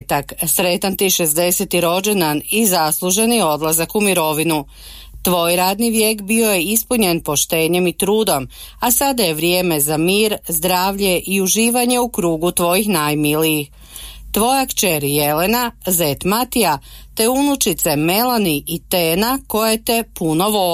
čestitak, sretan ti 60. rođendan i zasluženi odlazak u mirovinu. Tvoj radni vijek bio je ispunjen poštenjem i trudom, a sada je vrijeme za mir, zdravlje i uživanje u krugu tvojih najmilijih. Tvoja kćer Jelena, zet Matija, te unučice Melani i Tena koje te puno vole.